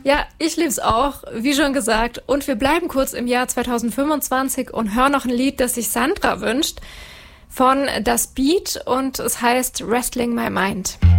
Ja, ich lieb's auch, wie schon gesagt. Und wir bleiben kurz im Jahr 2025 und hören noch ein Lied, das sich Sandra wünscht, von Das Beat und es heißt Wrestling My Mind.